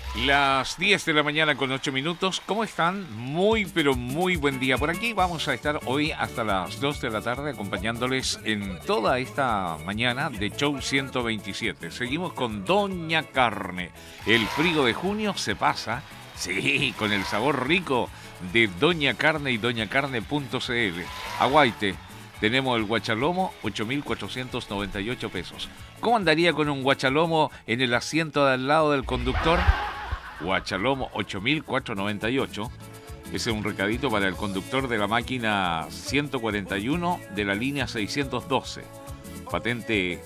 Las 10 de la mañana con 8 minutos. ¿Cómo están? Muy, pero muy buen día. Por aquí vamos a estar hoy hasta las 2 de la tarde acompañándoles en toda esta mañana de Show 127. Seguimos con Doña Carne. El frío de junio se pasa, sí, con el sabor rico de Doña Carne y doñacarne.cl. Aguaite. Tenemos el guachalomo, 8.498 pesos. ¿Cómo andaría con un guachalomo en el asiento de al lado del conductor? Guachalomo, 8.498. Ese es un recadito para el conductor de la máquina 141 de la línea 612. Patente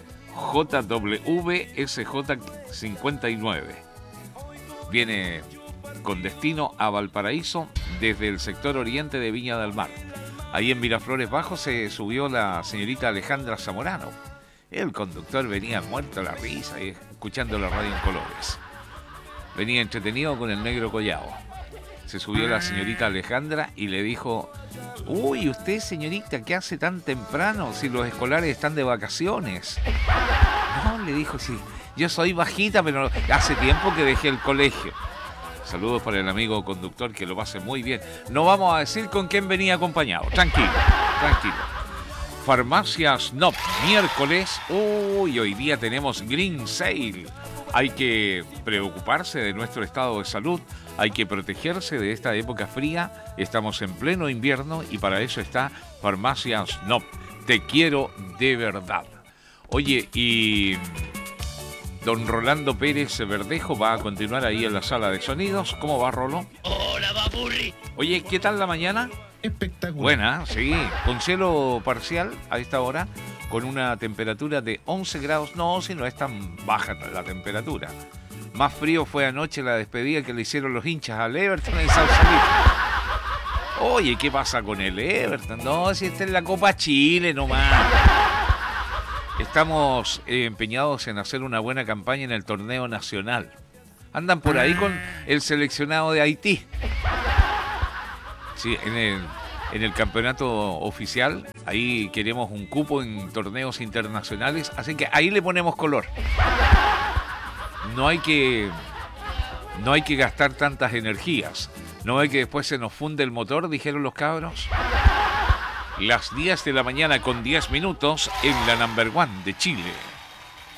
JWSJ59. Viene con destino a Valparaíso desde el sector oriente de Viña del Mar. Ahí en Miraflores Bajo se subió la señorita Alejandra Zamorano. El conductor venía muerto a la risa, escuchando la radio en colores. Venía entretenido con el negro Collao. Se subió la señorita Alejandra y le dijo: uy, usted, señorita, ¿qué hace tan temprano si los escolares están de vacaciones? No, le dijo, sí, yo soy bajita, pero hace tiempo que dejé el colegio. Saludos para el amigo conductor, que lo pase muy bien. No vamos a decir con quién venía acompañado. Tranquilo, tranquilo. Farmacia Snob, miércoles. Uy, hoy día tenemos Green Sale. Hay que preocuparse de nuestro estado de salud. Hay que protegerse de esta época fría. Estamos en pleno invierno y para eso está Farmacia Snob. Te quiero de verdad. Oye, y don Rolando Pérez Verdejo va a continuar ahí en la sala de sonidos. ¿Cómo va, Rolo? Hola, Babuli. Oye, ¿qué tal la mañana? Espectacular. Buena, sí. Con cielo parcial a esta hora, con una temperatura de 11 grados. No, si no es tan baja la temperatura. Más frío fue anoche la despedida que le hicieron los hinchas al Everton en Sausalito. Oye, ¿qué pasa con el Everton? No, si está en la Copa Chile nomás. Estamos empeñados en hacer una buena campaña en el torneo nacional. Andan por ahí con el seleccionado de Haití. Sí, en el campeonato oficial, ahí queremos un cupo en torneos internacionales, así que ahí le ponemos color. No hay que gastar tantas energías. No hay que después se nos funde el motor, dijeron los cabros. Las 10 de la mañana con 10 minutos en la number one de Chile.